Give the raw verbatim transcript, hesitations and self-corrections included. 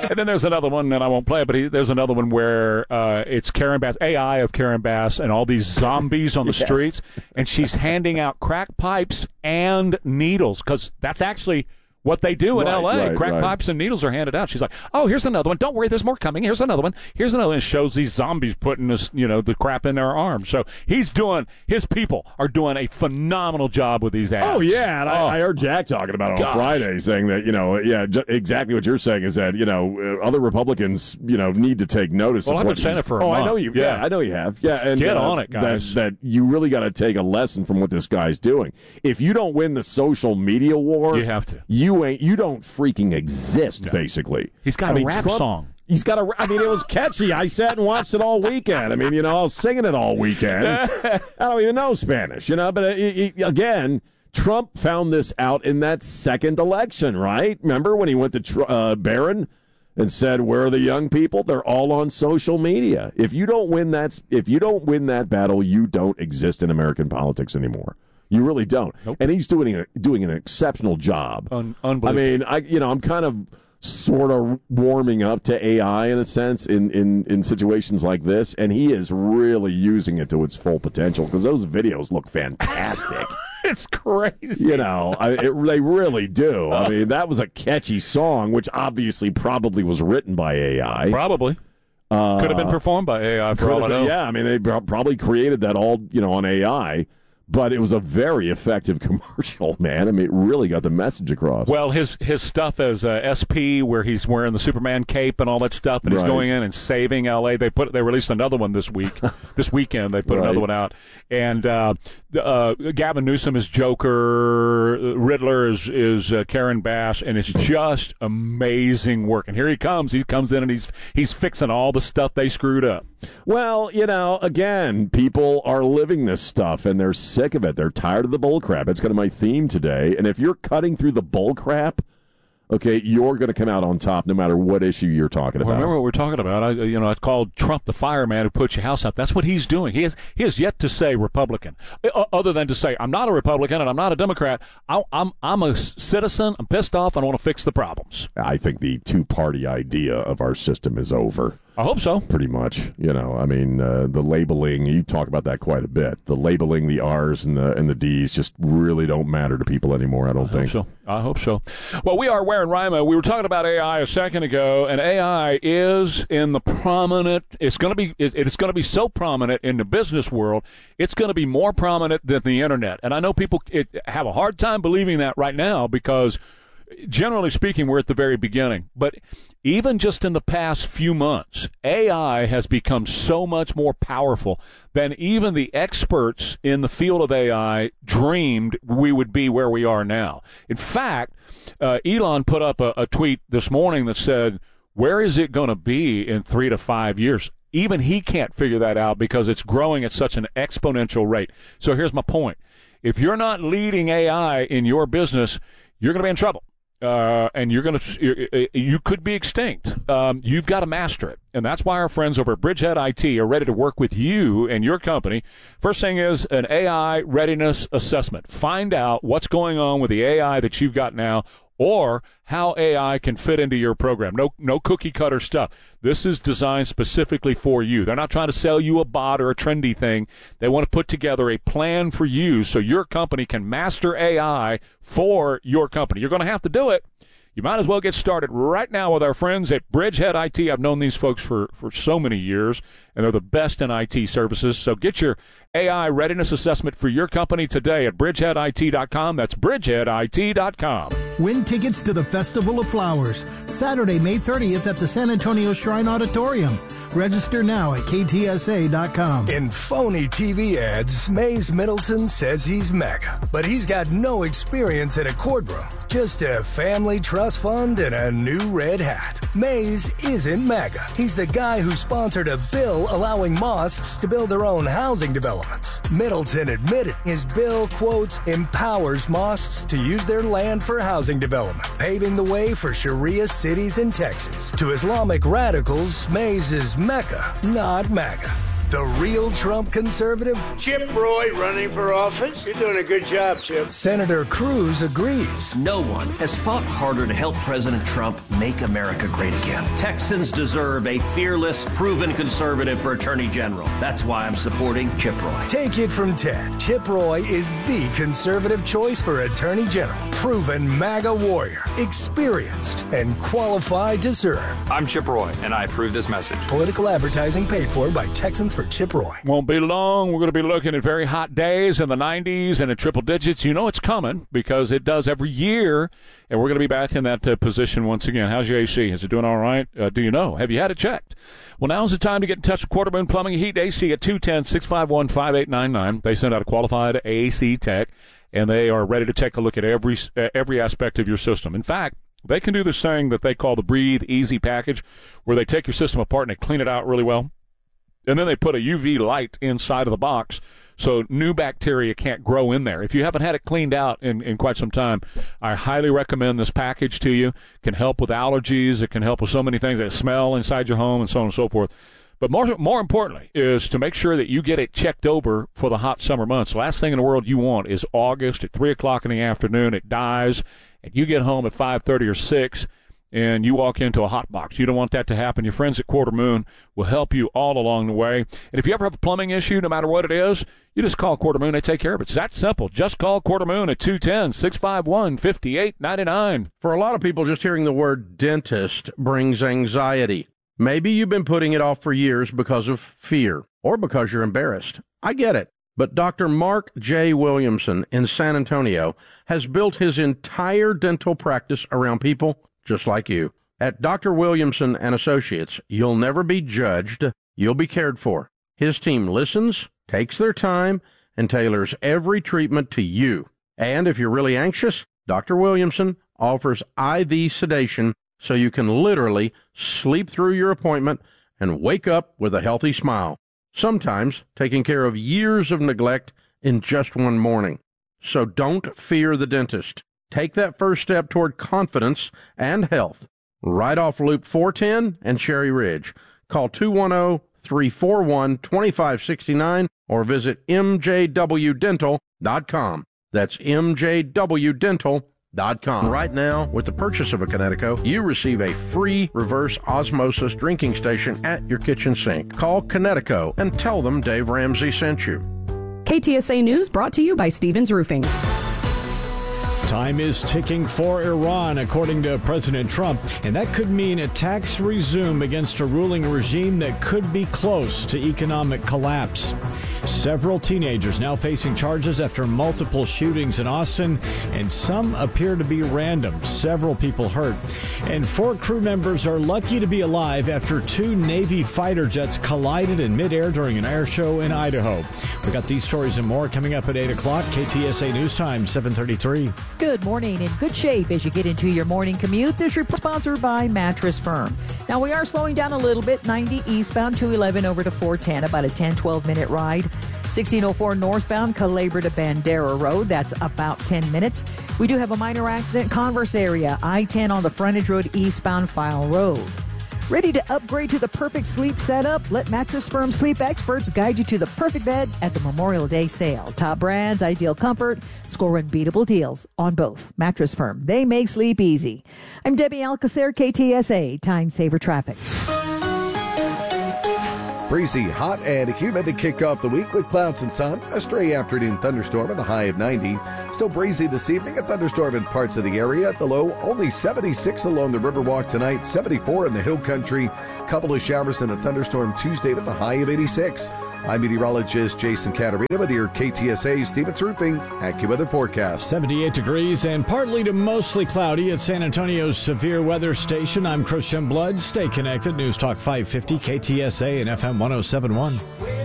And then there's another one, and I won't play it, but he, there's another one where uh, it's Karen Bass, A I of Karen Bass, and all these zombies on the yes. streets, and she's handing out crack pipes and needles, because that's actually what they do in right, L A. Right, Crack right. pipes and needles are handed out. She's like, oh, here's another one. Don't worry, there's more coming. Here's another one. Here's another one. And shows these zombies putting this, you know, the crap in their arms. So he's doing, his people are doing a phenomenal job with these ads. Oh, yeah. And oh. I, I heard Jack talking about it on Gosh. Friday, saying that, you know, yeah, j- exactly what you're saying is that, you know, uh, other Republicans, you know, need to take notice well, of I've what been saying it for a Oh, month. I know you. Yeah. yeah, I know you have. Yeah. And, Get uh, on it, guys. That, that you really got to take a lesson from what this guy's doing. If you don't win the social media war, you have to. You ain't, you don't freaking exist. No. Basically, he's got I a mean, rap Trump, song. He's got a. I mean, it was catchy. I sat and watched it all weekend. I mean, you know, I was singing it all weekend. I don't even know Spanish, you know. But it, it, again, Trump found this out in that second election, right? Remember when he went to uh, Barron and said, "Where are the young people? They're all on social media." If you don't win that, if you don't win that battle, you don't exist in American politics anymore. You really don't. Nope. And he's doing a, doing an exceptional job. Un- unbelievable. I mean, I you know, I'm kind of sort of warming up to A I in a sense in, in, in situations like this, and he is really using it to its full potential because those videos look fantastic. It's crazy. You know, I, it, they really do. I mean, that was a catchy song, which obviously probably was written by A I. Probably. Uh, Could have been performed by A I for all I know. Yeah, I mean, they probably created that all, you know, on A I. But it was a very effective commercial, man. I mean, it really got the message across. Well, his his stuff as uh, S P, where he's wearing the Superman cape and all that stuff, and he's right. going in and saving L A. They put they released another one this week, this weekend. They put right. another one out, and uh, uh, Gavin Newsom is Joker, Riddler is is uh, Karen Bass, and it's just amazing work. And here he comes. He comes in and he's he's fixing all the stuff they screwed up. Well, you know, again, people are living this stuff, and they're sick of it. They're tired of the bull crap. It's kind of my theme today. And if you're cutting through the bull crap, okay, you're going to come out on top no matter what issue you're talking well, about. Remember what we're talking about? I, you know, I called Trump the fireman who put your house out. That's what he's doing. He has he has yet to say Republican, other than to say I'm not a Republican and I'm not a Democrat. I, I'm I'm a citizen. I'm pissed off and I want to fix the problems. I think the two-party idea of our system is over. I hope so. Pretty much, you know. I mean, uh, the labeling, you talk about that quite a bit. The labeling, the R's and the and the D's just really don't matter to people anymore, I don't I think. Hope so. I hope so. Well, we are Ware and Rima. We were talking about A I a second ago, and A I is in the prominent, it's going to be it, it's going to be so prominent in the business world, it's going to be more prominent than the Internet. And I know people it, have a hard time believing that right now because generally speaking, we're at the very beginning. But even just in the past few months, A I has become so much more powerful than even the experts in the field of A I dreamed we would be where we are now. In fact, uh, Elon put up a, a tweet this morning that said, where is it going to be in three to five years? Even he can't figure that out because it's growing at such an exponential rate. So here's my point. If you're not leading A I in your business, you're going to be in trouble. Uh, and you're going to, you could be extinct. Um, you've got to master it. And that's why our friends over at Bridgehead I T are ready to work with you and your company. First thing is an A I readiness assessment. Find out what's going on with the A I that you've got now, or how A I can fit into your program. No no cookie cutter stuff. This is designed specifically for you. They're not trying to sell you a bot or a trendy thing. They want to put together a plan for you so your company can master A I for your company. You're going to have to do it. You might as well get started right now with our friends at Bridgehead I T. I've known these folks for, for so many years, and they're the best in I T services. So get your A I readiness assessment for your company today at bridgehead I T dot com. That's bridgehead I T dot com. Win tickets to the Festival of Flowers, Saturday, May thirtieth at the San Antonio Shrine Auditorium. Register now at K T S A dot com. In phony T V ads, Mays Middleton says he's mega, but he's got no experience in a courtroom, just a family trust fund and a new red hat. Mays isn't mega. He's the guy who sponsored a bill allowing mosques to build their own housing developments. Middleton admitted his bill, quote, empowers mosques to use their land for housing development, paving the way for Sharia cities in Texas. To Islamic radicals, Mays is Mecca, not MAGA. The real Trump conservative? Chip Roy running for office. You're doing a good job, Chip. Senator Cruz agrees. No one has fought harder to help President Trump make America great again. Texans deserve a fearless, proven conservative for Attorney General. That's why I'm supporting Chip Roy. Take it from Ted. Chip Roy is the conservative choice for Attorney General. Proven MAGA warrior, experienced, and qualified to serve. I'm Chip Roy, and I approve this message. Political advertising paid for by Texans for Chip Roy. Won't be long. We're going to be looking at very hot days in the nineties and in triple digits. You know it's coming because it does every year, and we're going to be back in that uh, position once again. How's your A C? Is it doing all right? Uh, do you know? Have you had it checked? Well, now's the time to get in touch with Quarter Moon Plumbing and Heat. A C at two one zero, six five one, five eight nine nine. They send out a qualified A C tech, and they are ready to take a look at every uh, every aspect of your system. In fact, they can do this thing that they call the Breathe Easy package, where they take your system apart and they clean it out really well. And then they put a U V light inside of the box so new bacteria can't grow in there. If you haven't had it cleaned out in, in quite some time, I highly recommend this package to you. It can help with allergies. It can help with so many things that smell inside your home and so on and so forth. But more more importantly is to make sure that you get it checked over for the hot summer months. The last thing in the world you want is August at three o'clock in the afternoon, it dies, and you get home at five thirty or six, and you walk into a hot box. You don't want that to happen. Your friends at Quarter Moon will help you all along the way. And if you ever have a plumbing issue, no matter what it is, you just call Quarter Moon. They take care of it. It's that simple. Just call Quarter Moon at two one zero, six five one, five eight nine nine. For a lot of people, just hearing the word dentist brings anxiety. Maybe you've been putting it off for years because of fear or because you're embarrassed. I get it. But Doctor Mark J. Williamson in San Antonio has built his entire dental practice around people just like you. At Doctor Williamson and Associates, you'll never be judged. You'll be cared for. His team listens, takes their time, and tailors every treatment to you. And if you're really anxious, Doctor Williamson offers I V sedation so you can literally sleep through your appointment and wake up with a healthy smile. Sometimes taking care of years of neglect in just one morning. So don't fear the dentist. Take that first step toward confidence and health. Right off Loop four ten and Cherry Ridge. Call two one zero, three four one, two five six nine or visit m j w dental dot com. That's m j w dental dot com. Right now, with the purchase of a Connecticut, you receive a free reverse osmosis drinking station at your kitchen sink. Call Connecticut and tell them Dave Ramsey sent you. K T S A News brought to you by Stevens Roofing. Time is ticking for Iran, according to President Trump, and that could mean attacks resume against a ruling regime that could be close to economic collapse. Several teenagers now facing charges after multiple shootings in Austin, and some appear to be random. Several people hurt. And four crew members are lucky to be alive after two Navy fighter jets collided in midair during an air show in Idaho. We got these stories and more coming up at eight o'clock. K T S A News Time, seven thirty-three. Good morning. In good shape as you get into your morning commute. This report sponsored by Mattress Firm. Now, we are slowing down a little bit. ninety eastbound, two eleven over to four ten, about a ten, twelve minute ride. sixteen oh four northbound, Calabria to Bandera Road. That's about ten minutes. We do have a minor accident, Converse area, I ten on the frontage road, eastbound File Road. Ready to upgrade to the perfect sleep setup? Let Mattress Firm sleep experts guide you to the perfect bed at the Memorial Day sale. Top brands, ideal comfort, score unbeatable deals on both. Mattress Firm, they make sleep easy. I'm Debbie Alcacer, K T S A, Time Saver Traffic. Breezy, hot, and humid to kick off the week with clouds and sun. A stray afternoon thunderstorm at a high of ninety. Still breezy this evening, a thunderstorm in parts of the area. At the low, only seventy-six along the Riverwalk tonight, seventy-four in the Hill Country. Couple of showers and a thunderstorm Tuesday with a high of eighty-six. I'm meteorologist Jason Caterina with your K T S A Stevens Roofing AccuWeather forecast. seventy-eight degrees and partly to mostly cloudy at San Antonio's severe weather station. I'm Christian Blood. Stay connected. News Talk five fifty, K T S A and F M one oh seven point one.